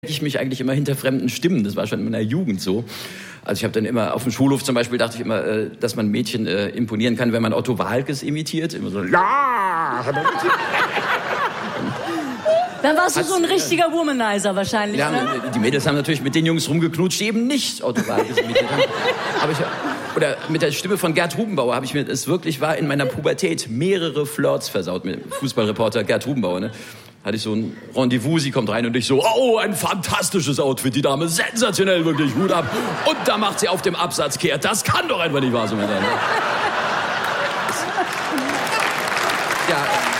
ich mich eigentlich immer hinter fremden Stimmen. Das war schon in meiner Jugend so. Also ich habe dann immer auf dem Schulhof zum Beispiel, dachte ich immer, dass man Mädchen imponieren kann, wenn man Otto Waalkes imitiert. Immer so, ja! Dann warst du so ein richtiger Womanizer wahrscheinlich, ja, ne? Die Mädels haben natürlich mit den Jungs rumgeknutscht, die eben nicht Otto Waalkes imitiert haben. Oder mit der Stimme von Gerd Hubenbauer habe ich mir, es wirklich war in meiner Pubertät, mehrere Flirts versaut mit Fußballreporter Gerd Hubenbauer, ne? Hatte ich so ein Rendezvous, sie kommt rein und ich so, oh, ein fantastisches Outfit, die Dame, sensationell, wirklich, Hut ab. Und da macht sie auf dem Absatz kehrt. Das kann doch einfach nicht wahr sein. Ja.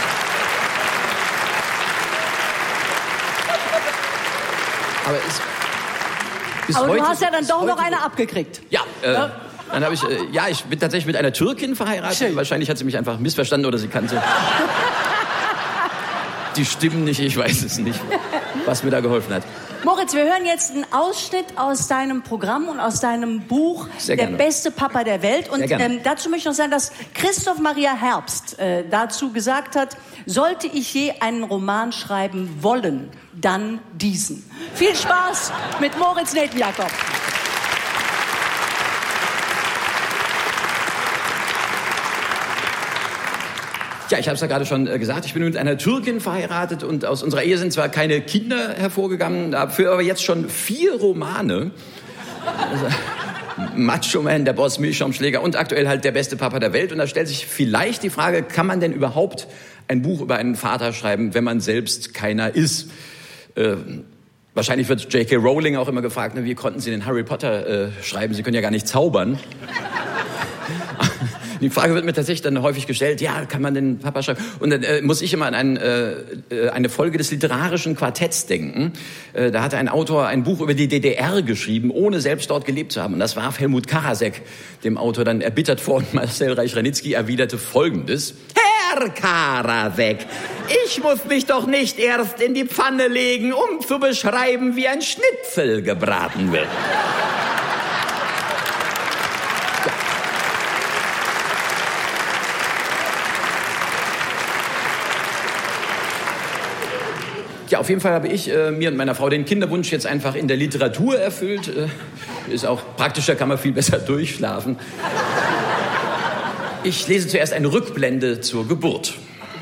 Aber du hast ja dann doch noch eine abgekriegt. Ja, dann habe ich, ich bin tatsächlich mit einer Türkin verheiratet. Schön. Wahrscheinlich hat sie mich einfach missverstanden oder sie kannte die Stimmen nicht, ich weiß es nicht, was mir da geholfen hat. Moritz, wir hören jetzt einen Ausschnitt aus deinem Programm und aus deinem Buch Sehr Der gerne. beste Papa der Welt. Und Sehr gerne. dazu möchte ich noch sagen, dass Christoph Maria Herbst dazu gesagt hat, sollte ich je einen Roman schreiben wollen, dann diesen. Viel Spaß mit Moritz Netenjakob. Ja, ich habe es ja gerade schon gesagt, ich bin mit einer Türkin verheiratet und aus unserer Ehe sind zwar keine Kinder hervorgegangen, dafür aber jetzt schon 4 Romane. Also, Macho Man, der Boss, Milchschaumschläger und aktuell halt der beste Papa der Welt. Und da stellt sich vielleicht die Frage, kann man denn überhaupt ein Buch über einen Vater schreiben, wenn man selbst keiner ist? Wahrscheinlich wird J.K. Rowling auch immer gefragt, wie konnten Sie den Harry Potter schreiben? Sie können ja gar nicht zaubern. Die Frage wird mir tatsächlich dann häufig gestellt, ja, kann man den Papa schreiben? Und dann muss ich immer an eine Folge des literarischen Quartetts denken. Da hatte ein Autor ein Buch über die DDR geschrieben, ohne selbst dort gelebt zu haben. Und das warf Helmut Karasek dem Autor dann erbittert vor und Marcel Reich-Ranitzky erwiderte Folgendes. Herr Karasek, ich muss mich doch nicht erst in die Pfanne legen, um zu beschreiben, wie ein Schnitzel gebraten wird. Ja, auf jeden Fall habe ich mir und meiner Frau den Kinderwunsch jetzt einfach in der Literatur erfüllt. Ist auch praktischer, kann man viel besser durchschlafen. Ich lese zuerst eine Rückblende zur Geburt.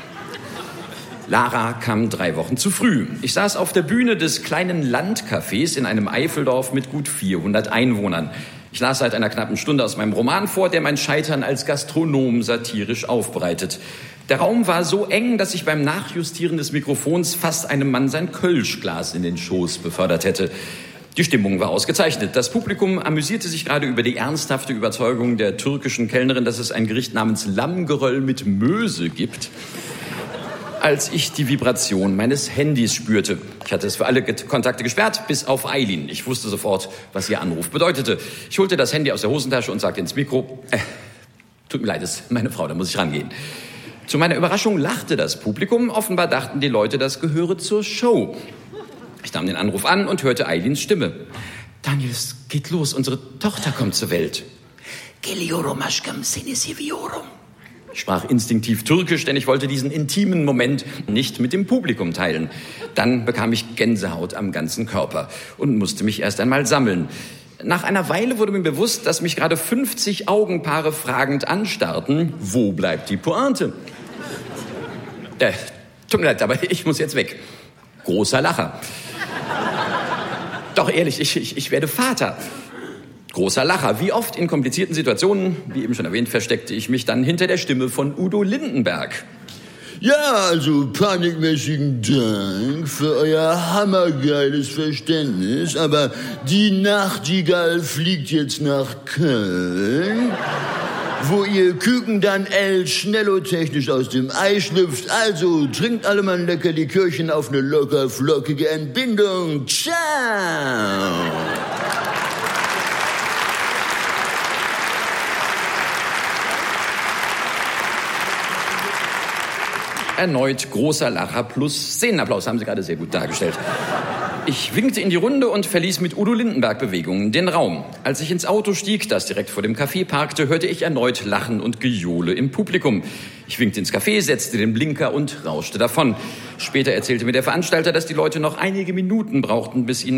Lara kam 3 Wochen zu früh. Ich saß auf der Bühne des kleinen Landcafés in einem Eifeldorf mit gut 400 Einwohnern. Ich las seit einer knappen Stunde aus meinem Roman vor, der mein Scheitern als Gastronom satirisch aufbereitet. Der Raum war so eng, dass ich beim Nachjustieren des Mikrofons fast einem Mann sein Kölschglas in den Schoß befördert hätte. Die Stimmung war ausgezeichnet. Das Publikum amüsierte sich gerade über die ernsthafte Überzeugung der türkischen Kellnerin, dass es ein Gericht namens Lammgeröll mit Möse gibt, als ich die Vibration meines Handys spürte. Ich hatte es für alle Kontakte gesperrt, bis auf Eileen. Ich wusste sofort, was ihr Anruf bedeutete. Ich holte das Handy aus der Hosentasche und sagte ins Mikro, tut mir leid, das ist meine Frau, da muss ich rangehen. Zu meiner Überraschung lachte das Publikum. Offenbar dachten die Leute, das gehöre zur Show. Ich nahm den Anruf an und hörte Eileens Stimme. Daniel, es geht los, unsere Tochter kommt zur Welt. Geliyorum aşkım seni seviyorum. Ich sprach instinktiv Türkisch, denn ich wollte diesen intimen Moment nicht mit dem Publikum teilen. Dann bekam ich Gänsehaut am ganzen Körper und musste mich erst einmal sammeln. Nach einer Weile wurde mir bewusst, dass mich gerade 50 Augenpaare fragend anstarrten. Wo bleibt die Pointe? Tut mir leid, aber ich muss jetzt weg. Großer Lacher. Doch ehrlich, ich werde Vater. Großer Lacher. Wie oft in komplizierten Situationen, wie eben schon erwähnt, versteckte ich mich dann hinter der Stimme von Udo Lindenberg. Ja, also panikmäßigen Dank für euer hammergeiles Verständnis, aber die Nachtigall fliegt jetzt nach Köln, wo ihr Küken dann schnellotechnisch aus dem Ei schlüpft. Also trinkt alle mal lecker die Kirchen auf eine locker flockige Entbindung. Ciao! Erneut großer Lacher plus Szenenapplaus, haben Sie gerade sehr gut dargestellt. Ich winkte in die Runde und verließ mit Udo Lindenberg-Bewegungen den Raum. Als ich ins Auto stieg, das direkt vor dem Café parkte, hörte ich erneut Lachen und Gejohle im Publikum. Ich winkte ins Café, setzte den Blinker und rauschte davon. Später erzählte mir der Veranstalter, dass die Leute noch einige Minuten brauchten, bis ihnen